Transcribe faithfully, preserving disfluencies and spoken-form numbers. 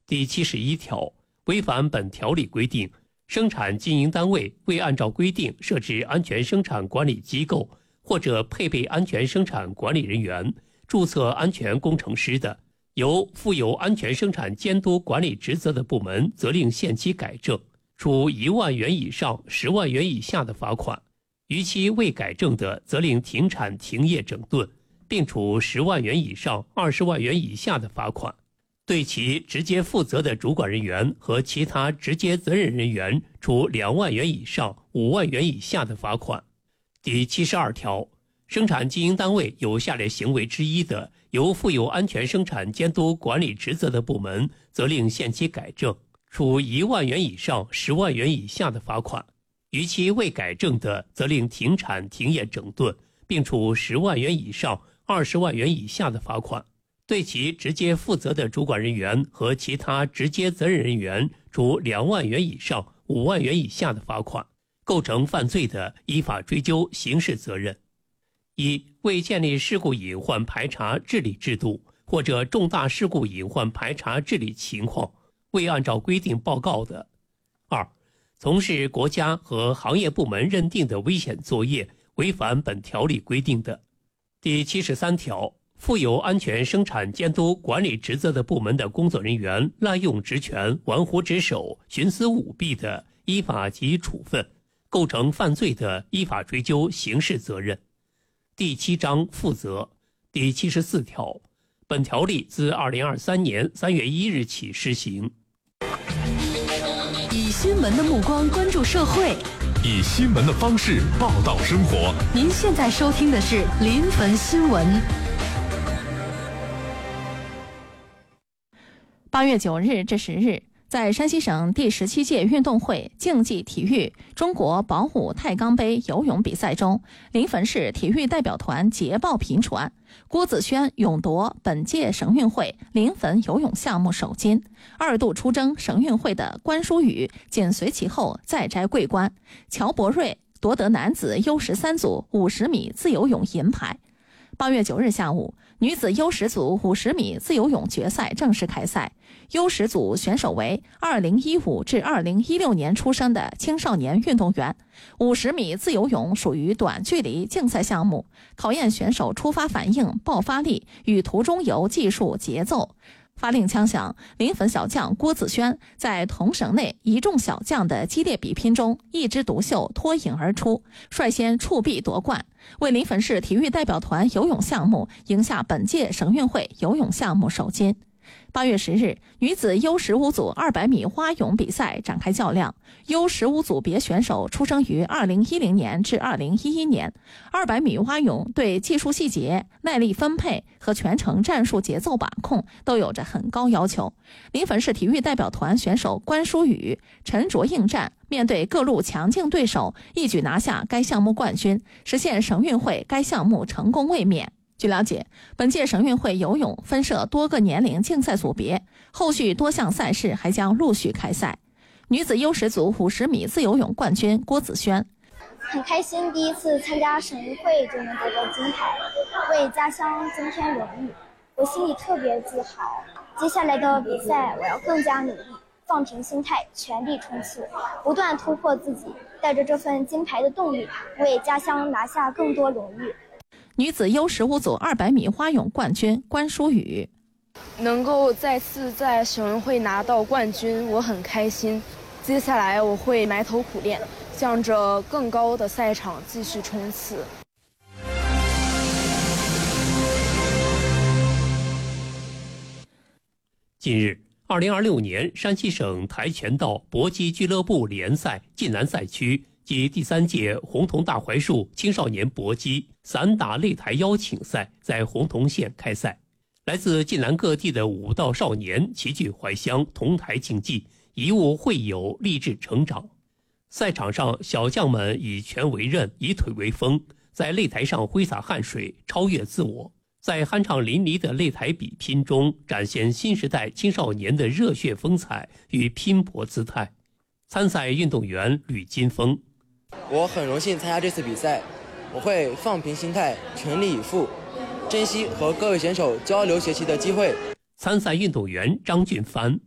第七十一条，违反本条例规定，生产经营单位未按照规定设置安全生产管理机构或者配备安全生产管理人员、注册安全工程师的，由负有安全生产监督管理职责的部门责令限期改正，处一万元以上十万元以下的罚款；逾期未改正的，责令停产停业整顿，并处十万元以上二十万元以下的罚款。对其直接负责的主管人员和其他直接责任人员，处两万元以上五万元以下的罚款。第七十二条，生产经营单位有下列行为之一的，由负有安全生产监督管理职责的部门责令限期改正，处一万元以上十万元以下的罚款；逾期未改正的，责令停产停业整顿，并处十万元以上二十万元以下的罚款。对其直接负责的主管人员和其他直接责任人员，处两万元以上五万元以下的罚款。构成犯罪的，依法追究刑事责任。一、未建立事故隐患排查治理制度，或者重大事故隐患排查治理情况未按照规定报告的；二、从事国家和行业部门认定的危险作业，违反本条例规定的。第七十三条，负有安全生产监督管理职责的部门的工作人员滥用职权、玩忽职守、徇私舞弊的，依法给予处分；构成犯罪的，依法追究刑事责任。第七章负责。第七十四条，本条例自二零二三年三月一日起施行。 以新闻的目光关注社会， 以新闻的方式报道生活。 您现在收听的是临汾新闻。八月九日至十日，在山西省第十七届运动会竞技体育中国保武太钢杯游泳比赛中，临汾市体育代表团捷报频传，郭子轩勇夺本届省运会临汾游泳项目首金，二度出征省运会的关书宇紧随其后再摘桂冠，乔博瑞夺得男子 U 十三 组五十米自由泳银牌。八月九日下午，女子 U 十 组五十米自由泳决赛正式开赛。U 十 组选手为二零一五至二零一六年出生的青少年运动员。五十米自由泳属于短距离竞赛项目，考验选手出发反应、爆发力与途中游技术节奏。发令枪响，临汾小将郭子轩在同省内一众小将的激烈比拼中一枝独秀，脱颖而出，率先触壁夺冠，为临汾市体育代表团游泳项目赢下本届省运会游泳项目首金。八月十日，女子 U 十五 组二百米蛙泳比赛展开较量。U 十五 组别选手出生于二零一零年至二零一一年，二百米蛙泳对技术细节、耐力分配和全程战术节奏把控都有着很高要求。临汾市体育代表团选手关书宇沉着应战，面对各路强劲对手，一举拿下该项目冠军，实现省运会该项目成功卫冕。据了解，本届省运会游泳分设多个年龄竞赛组别，后续多项赛事还将陆续开赛。女子 U 十 组五十米自由泳冠军郭子轩： 很开心第一次参加省运会就能得到金牌，为家乡增添荣誉，我心里特别自豪。接下来的比赛我要更加努力，放平心态，全力冲刺，不断突破自己，带着这份金牌的动力，为家乡拿下更多荣誉。 女子 U 十五 组二百米蛙泳冠军关书宇： 能够再次在省运会拿到冠军，我很开心。接下来我会埋头苦练，向着更高的赛场继续冲刺。 近日，二零二六年山西省跆拳道搏击俱乐部联赛晋南赛区及第三届洪洞大槐树青少年搏击散打擂台邀请赛在洪洞县开赛。来自晋南各地的武道少年齐聚怀乡，同台竞技，以物会友，励志成长。赛场上，小将们以拳为刃，以腿为锋，在擂台上挥洒汗水，超越自我，在酣畅淋漓的擂台比拼中展现新时代青少年的热血风采与拼搏姿态。参赛运动员吕金峰： 我很荣幸参加这次比赛，我会放平心态，全力以赴，珍惜和各位选手交流学习的机会。 参赛运动员张俊帆：